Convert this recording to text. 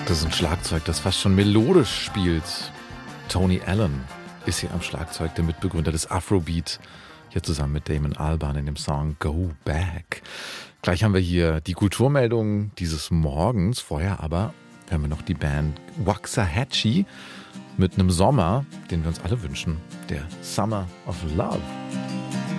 Das ist ein Schlagzeug, das fast schon melodisch spielt. Tony Allen ist hier am Schlagzeug, der Mitbegründer des Afrobeat, hier zusammen mit Damon Albarn in dem Song Go Back. Gleich haben wir hier die Kulturmeldung dieses Morgens. Vorher aber hören wir noch die Band Waxahachie mit einem Sommer, den wir uns alle wünschen. Der Summer of Love.